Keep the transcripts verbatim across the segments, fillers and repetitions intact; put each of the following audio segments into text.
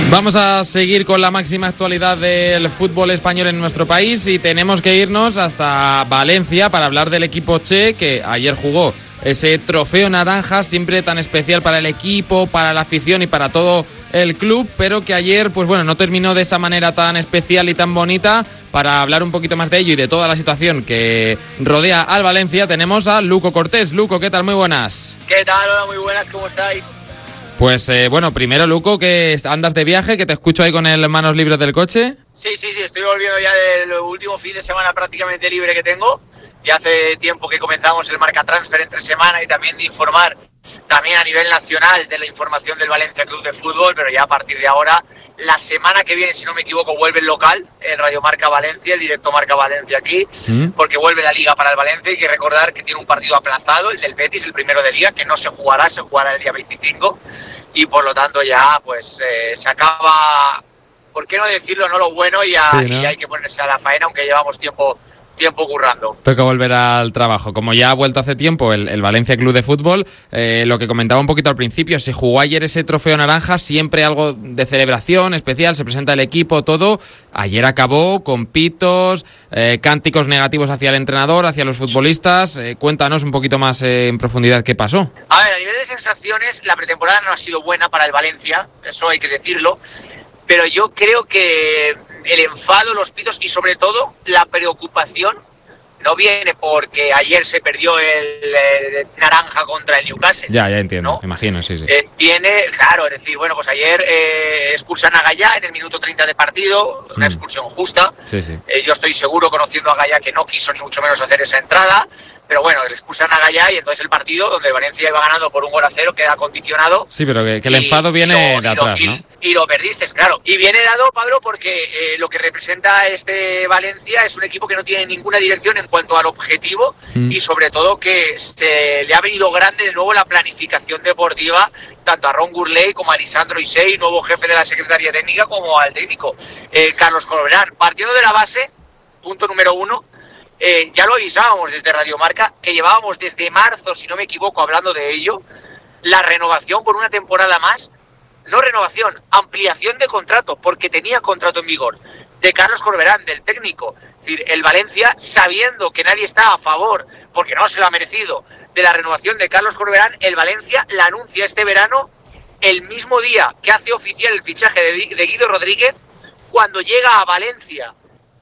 Vamos a seguir con la máxima actualidad del fútbol español en nuestro país y tenemos que irnos hasta Valencia para hablar del equipo Che, que ayer jugó ese trofeo naranja, siempre tan especial para el equipo, para la afición y para todo el club, pero que ayer, pues bueno, no terminó de esa manera tan especial y tan bonita. Para hablar un poquito más de ello y de toda la situación que rodea al Valencia, tenemos a Luco Cortés. Luco, ¿qué tal? Muy buenas. ¿Qué tal? Hola, muy buenas, ¿cómo estáis? Pues eh, bueno, primero, Luco, que andas de viaje, que te escucho ahí con el manos libres del coche. Sí, sí, sí, estoy volviendo ya del último fin de semana prácticamente libre que tengo. Ya hace tiempo que comenzamos el marca transfer entre semana y también de informar también a nivel nacional de la información del Valencia Club de Fútbol, pero ya a partir de ahora, la semana que viene, si no me equivoco, vuelve el local, el Radio Marca Valencia, el directo Marca Valencia aquí, ¿Mm? porque vuelve la Liga para el Valencia. Hay que recordar que tiene un partido aplazado, el del Betis, el primero de Liga, que no se jugará, se jugará el día veinticinco, y por lo tanto ya pues eh, se acaba, ¿por qué no decirlo, no lo bueno? Y, a, sí, ¿no? y hay que ponerse a la faena, aunque llevamos tiempo... tiempo currando. Toca volver al trabajo. Como ya ha vuelto hace tiempo el, el Valencia Club de Fútbol, eh, lo que comentaba un poquito al principio, se jugó ayer ese trofeo naranja, siempre algo de celebración especial, se presenta el equipo, todo. Ayer acabó con pitos, eh, cánticos negativos hacia el entrenador, hacia los futbolistas. Eh, cuéntanos un poquito más eh, en profundidad qué pasó. A ver, a nivel de sensaciones, la pretemporada no ha sido buena para el Valencia, eso hay que decirlo, pero yo creo que el enfado, los pitos y sobre todo la preocupación no viene porque ayer se perdió el, el naranja contra el Newcastle. Ya, ya entiendo, ¿no? Imagino, sí, sí. Eh, viene, claro, es decir, bueno, pues ayer eh, expulsan a Gallá en el minuto treinta de partido, una mm. expulsión justa. Sí, sí. Eh, yo estoy seguro, conociendo a Gallá, que no quiso ni mucho menos hacer esa entrada, pero bueno, le expulsan a Gallá y entonces el partido, donde Valencia iba ganando por un gol a cero, queda condicionado. Sí, pero que, que el enfado y, viene y lo, de atrás, y lo, ¿no? Y, y lo perdiste, claro. Y viene dado, Pablo, porque eh, lo que representa este Valencia es un equipo que no tiene ninguna dirección en cuanto al objetivo mm. y sobre todo que se le ha venido grande de nuevo la planificación deportiva, tanto a Ron Gurley como a Lisandro Isei, nuevo jefe de la Secretaría Técnica, como al técnico eh, Carlos Corberán. Partiendo de la base, punto número uno, eh, ya lo avisábamos desde Radio Marca, que llevábamos desde marzo, si no me equivoco, hablando de ello, la renovación por una temporada más, no renovación, ampliación de contrato, porque tenía contrato en vigor, de Carlos Corberán, del técnico. Es decir, el Valencia, sabiendo que nadie está a favor, porque no se lo ha merecido, de la renovación de Carlos Corberán, el Valencia la anuncia este verano, el mismo día que hace oficial el fichaje de, de Guido Rodríguez, cuando llega a Valencia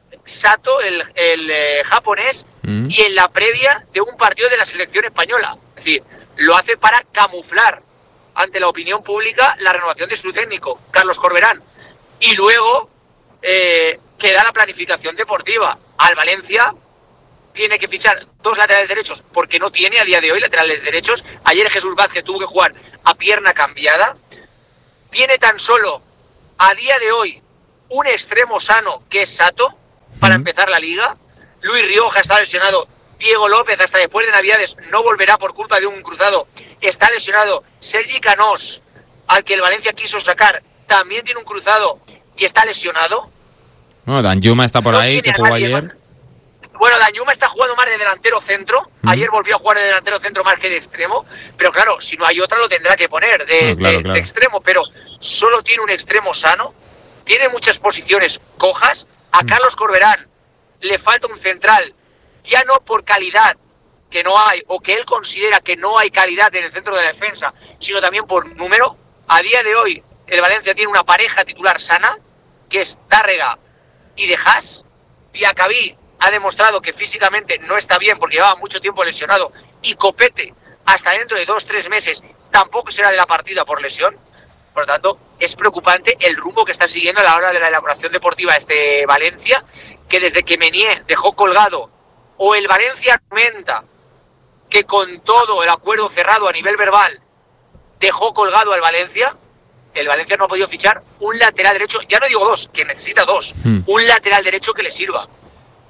Sato, el, el eh, japonés, mm. y en la previa de un partido de la selección española. Es decir, lo hace para camuflar ante la opinión pública la renovación de su técnico, Carlos Corberán. Y luego eh, queda la planificación deportiva. Al Valencia tiene que fichar dos laterales derechos, porque no tiene a día de hoy laterales derechos. Ayer Jesús Vázquez tuvo que jugar a pierna cambiada. Tiene tan solo, a día de hoy, un extremo sano, que es Sato, para mm. empezar la liga. Luis Rioja está lesionado. Diego López, hasta después de Navidades, no volverá por culpa de un cruzado. Está lesionado. Sergi Canós, al que el Valencia quiso sacar, también tiene un cruzado y está lesionado. Bueno, Danjuma está por no ahí, que jugó ayer. Más. Bueno, Danjuma está jugando más de delantero centro. Mm. Ayer volvió a jugar de delantero centro más que de extremo. Pero claro, si no hay otra, lo tendrá que poner de, no, claro, de, claro. de extremo. Pero solo tiene un extremo sano. Tiene muchas posiciones cojas. A mm. Carlos Corberán le falta un central, ya no por calidad, que no hay, o que él considera que no hay calidad en el centro de la defensa, sino también por número. A día de hoy, el Valencia tiene una pareja titular sana, que es Tárrega y De Haas. Diacabí ha demostrado que físicamente no está bien porque llevaba mucho tiempo lesionado, y Copete, hasta dentro de dos, tres meses, tampoco será de la partida por lesión. Por lo tanto, es preocupante el rumbo que está siguiendo a la hora de la elaboración deportiva este Valencia, que desde que Meunier dejó colgado, o el Valencia argumenta que con todo el acuerdo cerrado a nivel verbal dejó colgado al Valencia, el Valencia no ha podido fichar un lateral derecho, ya no digo dos, que necesita dos, hmm. un lateral derecho que le sirva.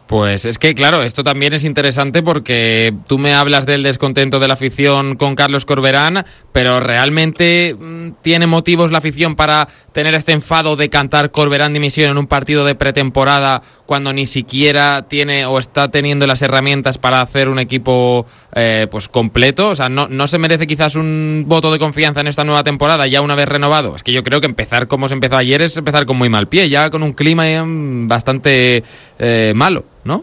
Pues es que, claro, esto también es interesante porque tú me hablas del descontento de la afición con Carlos Corberán, pero ¿realmente mmm, tiene motivos la afición para tener este enfado de cantar Corberán dimisión en un partido de pretemporada cuando ni siquiera tiene o está teniendo las herramientas para hacer un equipo eh, pues completo? O sea, ¿no, ¿no se merece quizás un voto de confianza en esta nueva temporada ya una vez renovado? Es que yo creo que empezar como se empezó ayer es empezar con muy mal pie, ya con un clima bastante eh, malo, ¿no?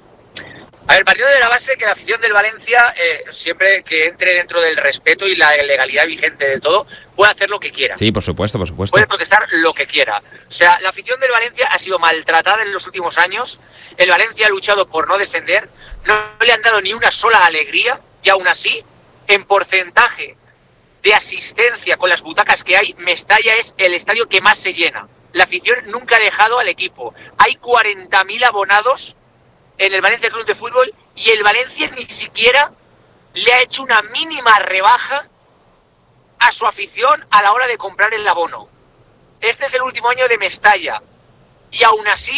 A ver, partiendo de la base que la afición del Valencia, eh, siempre que entre dentro del respeto y la legalidad vigente de todo, puede hacer lo que quiera. Sí, por supuesto, por supuesto. Puede protestar lo que quiera. O sea, la afición del Valencia ha sido maltratada en los últimos años. El Valencia ha luchado por no descender. No le han dado ni una sola alegría. Y aún así, en porcentaje de asistencia con las butacas que hay, Mestalla es el estadio que más se llena. La afición nunca ha dejado al equipo. Hay cuarenta mil abonados en el Valencia Club de Fútbol y el Valencia ni siquiera le ha hecho una mínima rebaja a su afición a la hora de comprar el abono. Este es el último año de Mestalla y aún así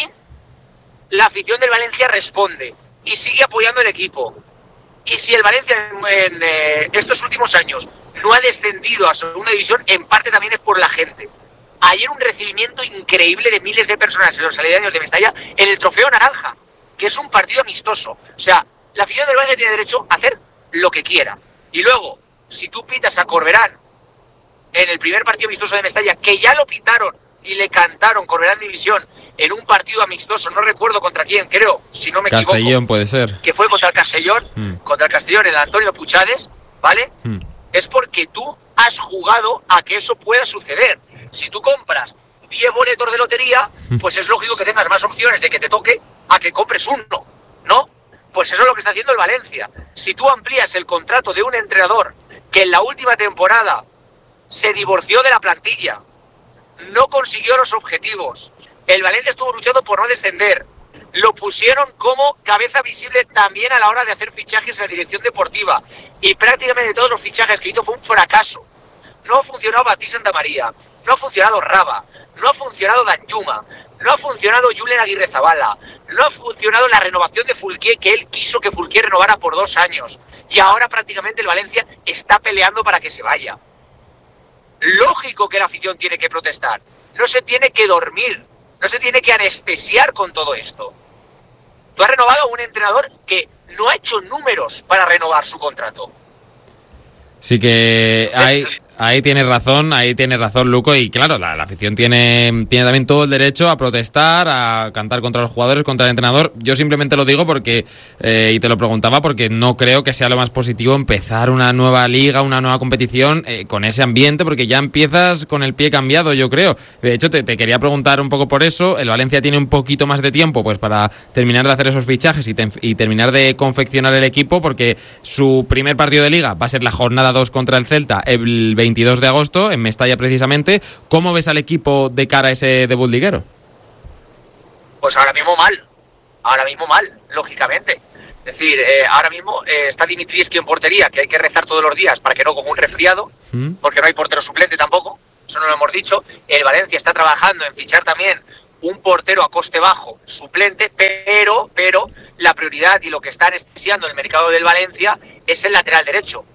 la afición del Valencia responde y sigue apoyando el equipo. Y si el Valencia en, en eh, estos últimos años no ha descendido a segunda división, en parte también es por la gente. Ayer un recibimiento increíble de miles de personas en los aledaños de Mestalla en el Trofeo Naranja, que es un partido amistoso. O sea, la afición del Valencia tiene derecho a hacer lo que quiera. Y luego, si tú pitas a Corberán en el primer partido amistoso de Mestalla, que ya lo pitaron y le cantaron Corberán División en un partido amistoso, no recuerdo contra quién, creo, si no me Castellón, equivoco. Castellón puede ser. Que fue contra el Castellón, mm. contra el Castellón, el Antonio Puchades, ¿vale? Mm. Es porque tú has jugado a que eso pueda suceder. Si tú compras diez boletos de lotería, pues es lógico que tengas más opciones de que te toque a que compres uno, ¿no? Pues eso es lo que está haciendo el Valencia. Si tú amplías el contrato de un entrenador que en la última temporada se divorció de la plantilla, no consiguió los objetivos, el Valencia estuvo luchando por no descender, lo pusieron como cabeza visible también a la hora de hacer fichajes en la dirección deportiva y prácticamente todos los fichajes que hizo fue un fracaso. No ha funcionado Batí Santamaría, no ha funcionado Raba, no ha funcionado Danjuma, no ha funcionado Julen Aguirrezabala, no ha funcionado la renovación de Fulquier, que él quiso que Fulquier renovara por dos años. Y ahora prácticamente el Valencia está peleando para que se vaya. Lógico que la afición tiene que protestar. No se tiene que dormir, no se tiene que anestesiar con todo esto. Tú has renovado a un entrenador que no ha hecho números para renovar su contrato. Sí que hay... Ahí tienes razón, ahí tienes razón, Luco, y claro, la, la afición tiene, tiene también todo el derecho a protestar, a cantar contra los jugadores, contra el entrenador. Yo simplemente lo digo porque, eh, y te lo preguntaba, porque no creo que sea lo más positivo empezar una nueva liga, una nueva competición eh, con ese ambiente, porque ya empiezas con el pie cambiado, yo creo. De hecho, te, te quería preguntar un poco por eso. El Valencia tiene un poquito más de tiempo pues para terminar de hacer esos fichajes y, te, y terminar de confeccionar el equipo, porque su primer partido de liga va a ser la jornada dos contra el Celta, el veintidós de agosto, en Mestalla precisamente. ¿Cómo ves al equipo de cara a ese debut liguero? Pues ahora mismo mal, ahora mismo mal, lógicamente. Es decir, eh, ahora mismo eh, está Dimitrievski en portería, que hay que rezar todos los días para que no coja un resfriado, ¿Mm? porque no hay portero suplente tampoco, eso no lo hemos dicho. El Valencia está trabajando en fichar también un portero a coste bajo, suplente, pero, pero la prioridad y lo que está anestesiando el mercado del Valencia es el lateral derecho.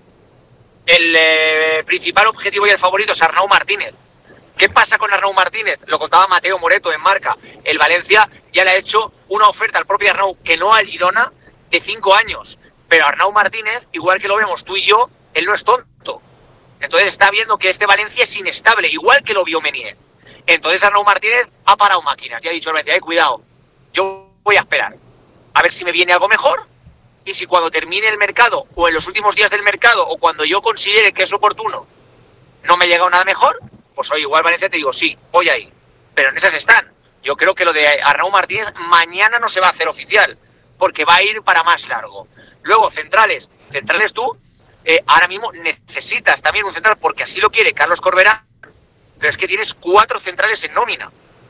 El eh, principal objetivo y el favorito es Arnau Martínez. ¿Qué pasa con Arnau Martínez? Lo contaba Mateo Moreto en Marca. El Valencia ya le ha hecho una oferta al propio Arnau, que no al Girona, de cinco años. Pero Arnau Martínez, igual que lo vemos tú y yo, él no es tonto. Entonces está viendo que este Valencia es inestable, igual que lo vio Menier. Entonces Arnau Martínez ha parado máquinas y ha dicho al Valencia, eh, cuidado, yo voy a esperar a ver si me viene algo mejor. Y si cuando termine el mercado, o en los últimos días del mercado, o cuando yo considere que es oportuno, no me llega nada mejor, pues hoy igual Valencia te digo, sí, voy ahí. Pero en esas están. Yo creo que lo de Arnau Martínez mañana no se va a hacer oficial, porque va a ir para más largo. Luego, centrales. Centrales tú, eh, ahora mismo necesitas también un central, porque así lo quiere Carlos Corberán, pero es que tienes cuatro centrales en nómina.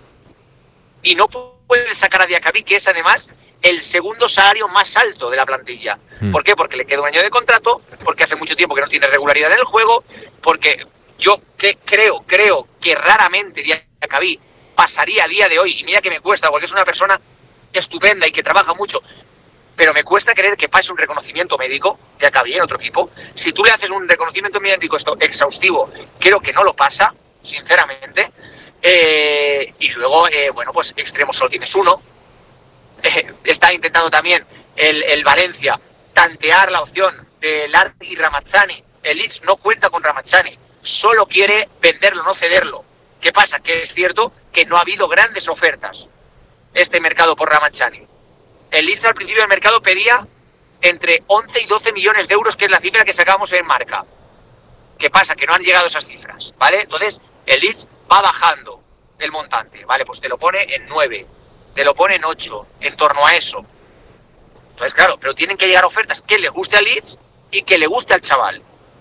Y no puedes sacar a Diacabí, que es además el segundo salario más alto de la plantilla. Mm. ¿Por qué? Porque le queda un año de contrato, porque hace mucho tiempo que no tiene regularidad en el juego, porque yo que creo, creo que raramente Diacabí pasaría a día de hoy, y mira que me cuesta, porque es una persona estupenda y que trabaja mucho, pero me cuesta creer que pase un reconocimiento médico, ya que había en otro equipo. Si tú le haces un reconocimiento médico exhaustivo, creo que no lo pasa, sinceramente. Eh, y luego, eh, bueno, pues extremos solo tienes uno. Eh, está intentando también el, el Valencia tantear la opción de Larry y Ramazzani. El Leeds no cuenta con Ramazzani, solo quiere venderlo, no cederlo. ¿Qué pasa? Que es cierto que no ha habido grandes ofertas este mercado por Ramazzani. El Leeds al principio del mercado pedía entre once y doce millones de euros, que es la cifra que sacamos en Marca. ¿Qué pasa? Que no han llegado esas cifras, ¿vale? Entonces, el Leeds va bajando el montante, ¿vale? Pues te lo pone en nueve, te lo pone en ocho, en torno a eso. Entonces, claro, pero tienen que llegar ofertas que le guste al Leeds y que le guste al chaval.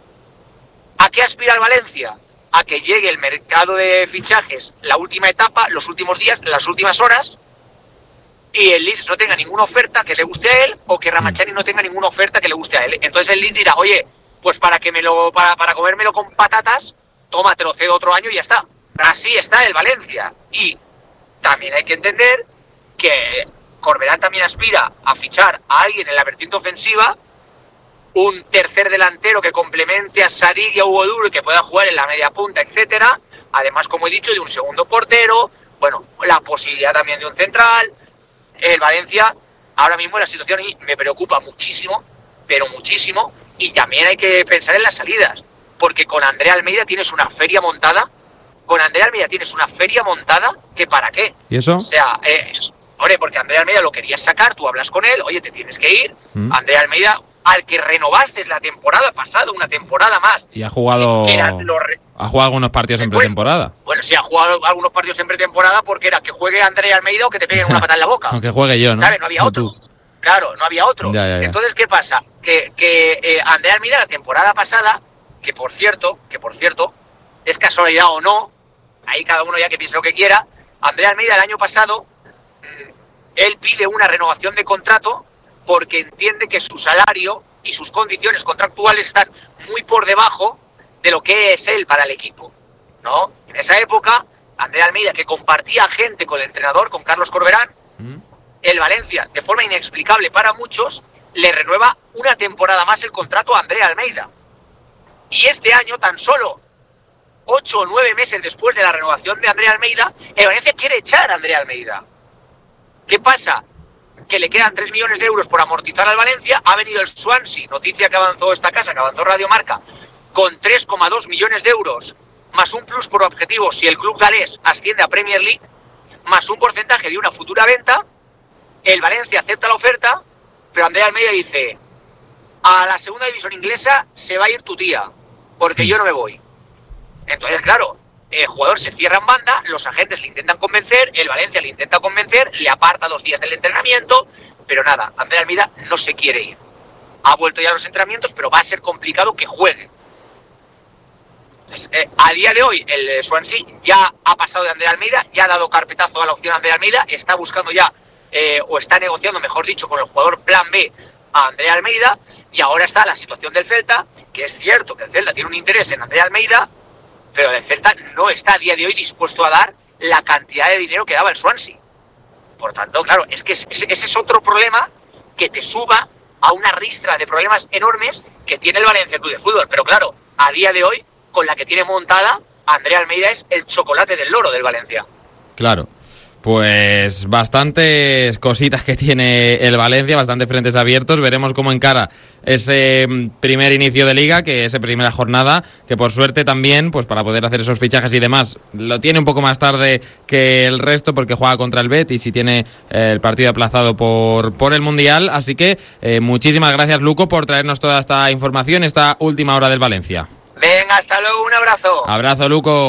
¿A qué aspira el Valencia? A que llegue el mercado de fichajes, la última etapa, los últimos días, las últimas horas, y el Leeds no tenga ninguna oferta que le guste a él, o que Ramazzani no tenga ninguna oferta que le guste a él. Entonces el Leeds dirá, oye, pues para que me lo, para, para comérmelo con patatas, toma, te lo cedo otro año y ya está. Así está el Valencia. Y también hay que entender que Corberán también aspira a fichar a alguien en la vertiente ofensiva, un tercer delantero que complemente a Sadik y a Hugo Duro y que pueda jugar en la media punta, etcétera. Además, como he dicho, de un segundo portero, bueno, la posibilidad también de un central. El Valencia, ahora mismo la situación me preocupa muchísimo, pero muchísimo, y también hay que pensar en las salidas, porque con Andrea Almeida tienes una feria montada, con Andrea Almeida tienes una feria montada, que ¿para qué? ¿Y eso? O sea, eh, hombre, porque Andrea Almeida lo querías sacar, tú hablas con él, oye, te tienes que ir, mm. Andrea Almeida, al que renovaste la temporada pasada, una temporada más. Y ha jugado re... ha jugado algunos partidos en pretemporada. Bueno, sí, ha jugado algunos partidos en pretemporada porque era que juegue Andrea Almeida o que te peguen una patada en la boca. Aunque juegue yo, ¿no? ¿Sabes? No había otro. Tú. Claro, no había otro. Ya, ya, ya. Entonces, ¿qué pasa? Que, que eh, Andrea Almeida la temporada pasada, que por cierto, que por cierto, es casualidad o no, ahí cada uno ya que piense lo que quiera, Andrea Almeida el año pasado, mmm, él pide una renovación de contrato porque entiende que su salario y sus condiciones contractuales están muy por debajo de lo que es él para el equipo, ¿no? En esa época, Andrea Almeida, que compartía gente con el entrenador, con Carlos Corberán, ¿Mm? el Valencia, de forma inexplicable para muchos, le renueva una temporada más el contrato a Andrea Almeida. Y este año, tan solo ocho o nueve meses después de la renovación de Andrea Almeida, el Valencia quiere echar a Andrea Almeida. ¿Qué pasa? Que le quedan tres millones de euros por amortizar al Valencia. Ha venido el Swansea, noticia que avanzó esta casa, que avanzó Radio Marca, con tres coma dos millones de euros, más un plus por objetivo si el club galés asciende a Premier League, más un porcentaje de una futura venta. El Valencia acepta la oferta, pero Andrea Almeida dice, a la segunda división inglesa se va a ir tu tía, porque yo no me voy. Entonces, claro, el jugador se cierra en banda, los agentes le intentan convencer, el Valencia le intenta convencer, le aparta dos días del entrenamiento, pero nada, Andrea Almeida no se quiere ir. Ha vuelto ya a los entrenamientos, pero va a ser complicado que juegue. Entonces, eh, a día de hoy, el Swansea ya ha pasado de Andrea Almeida, ya ha dado carpetazo a la opción Andrea Almeida, está buscando ya, eh, o está negociando, mejor dicho, con el jugador plan B a Andrea Almeida, y ahora está la situación del Celta, que es cierto que el Celta tiene un interés en Andrea Almeida, pero el Celta no está a día de hoy dispuesto a dar la cantidad de dinero que daba el Swansea. Por tanto, claro, es que ese, ese es otro problema que te suba a una ristra de problemas enormes que tiene el Valencia Club de Fútbol. Pero claro, a día de hoy, con la que tiene montada, Andrea Almeida es el chocolate del loro del Valencia. Claro. Pues bastantes cositas que tiene el Valencia, bastantes frentes abiertos. Veremos cómo encara ese primer inicio de liga, que esa primera jornada, que por suerte también, pues para poder hacer esos fichajes y demás, lo tiene un poco más tarde que el resto porque juega contra el Betis y tiene el partido aplazado por, por el Mundial. Así que eh, muchísimas gracias, Luco, por traernos toda esta información, esta última hora del Valencia. Venga, hasta luego, un abrazo. Abrazo, Luco.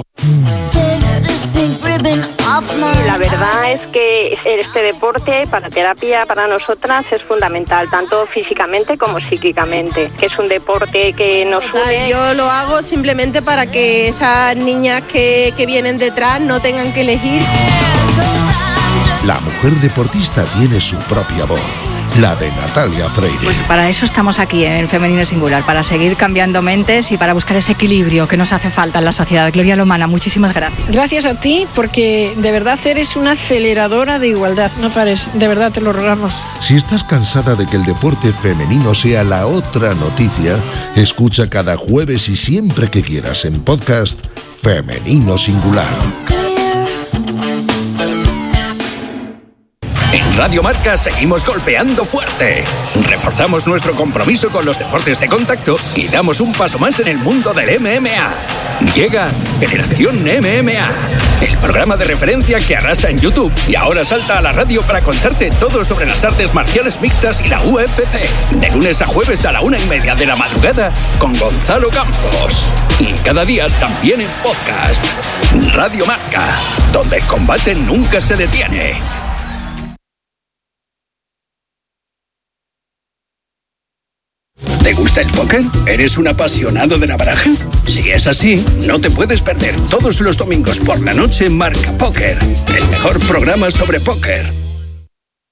La verdad es que este deporte para terapia para nosotras es fundamental, tanto físicamente como psíquicamente, que es un deporte que nos une. Yo lo hago simplemente para que esas niñas que, que vienen detrás no tengan que elegir. La mujer deportista tiene su propia voz. la de Natalia Freire. Pues para eso estamos aquí en el Femenino Singular, para seguir cambiando mentes y para buscar ese equilibrio que nos hace falta en la sociedad. Gloria Lomana, muchísimas gracias. Gracias a ti, porque de verdad eres una aceleradora de igualdad. No pares, de verdad te lo rogamos. Si estás cansada de que el deporte femenino sea la otra noticia, escucha cada jueves y siempre que quieras en podcast Femenino Singular. En Radio Marca seguimos golpeando fuerte. Reforzamos nuestro compromiso con los deportes de contacto y damos un paso más en el mundo del M M A. Llega Generación M M A, el programa de referencia que arrasa en YouTube y ahora salta a la radio para contarte todo sobre las artes marciales mixtas y la U F C. De lunes a jueves a la una y media de la madrugada con Gonzalo Campos. Y cada día también en podcast. Radio Marca, donde el combate nunca se detiene. ¿Te gusta el póker? ¿Eres un apasionado de la baraja? Si es así, no te puedes perder todos los domingos por la noche Marca Póker, el mejor programa sobre póker.